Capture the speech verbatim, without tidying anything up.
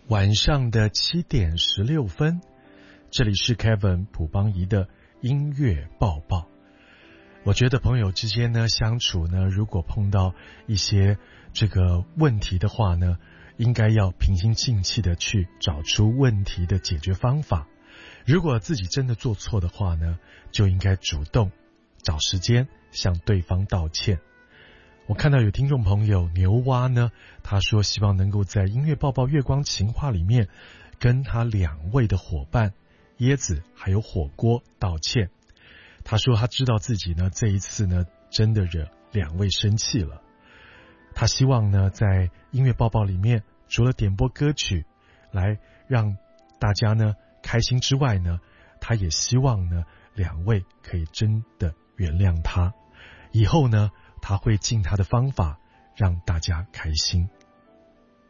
晚上的七点十六分，这里是 Kevin 卜邦仪的音乐报报。我觉得朋友之间呢相处呢，如果碰到一些这个问题的话呢，应该要平心静气的去找出问题的解决方法。如果自己真的做错的话呢，就应该主动找时间向对方道歉。我看到有听众朋友牛蛙呢，他说希望能够在音乐报报月光情话里面跟他两位的伙伴椰子还有火锅道歉。他说他知道自己呢这一次呢真的惹两位生气了。他希望呢在音乐报报里面除了点播歌曲来让大家呢开心之外呢，他也希望呢两位可以真的原谅他，以后呢他会尽他的方法让大家开心。